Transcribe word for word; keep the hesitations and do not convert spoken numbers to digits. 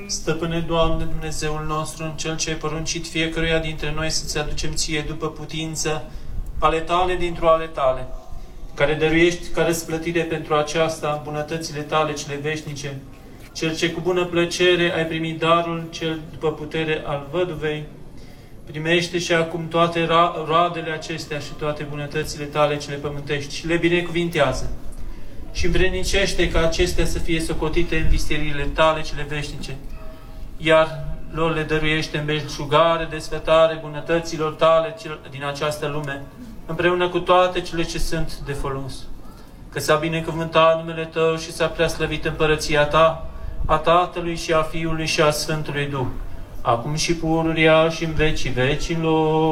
Stăpâne, Doamne, Dumnezeul nostru, în Cel ce ai poruncit fiecăruia dintre noi să-ți aducem ție după putință ale tale dintr-o ale tale, care dăruiești ca răsplătire pentru aceasta bunătățile tale cele veșnice, Cel ce cu bună plăcere ai primit darul cel după putere al văduvei, primește și acum toate roadele acestea și toate bunătățile tale cele pământești și le binecuvintează și învrednicește ca acestea să fie socotite în visteriile tale cele veșnice, iar lor le dăruiește în belșugare, desfătare bunătăților tale din această lume, împreună cu toate cele ce sunt de folos. Că s-a binecuvântat numele Tău și s-a preaslăvit împărăția Ta, a Tatălui și a Fiului și a Sfântului Duh, acum și pururia și în vecii vecilor.